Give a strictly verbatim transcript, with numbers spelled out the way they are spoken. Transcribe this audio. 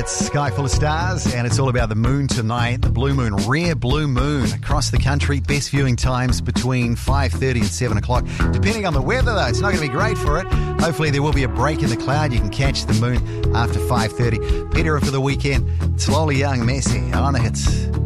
It's Sky Full of Stars, and it's all about the moon tonight. The blue moon, rare blue moon across the country. Best viewing times between five thirty and seven o'clock. Depending on the weather, though, it's not going to be great for it. Hopefully there will be a break in the cloud. You can catch the moon after five thirty. Peter for the weekend. Slowly Young, Messi on the hits.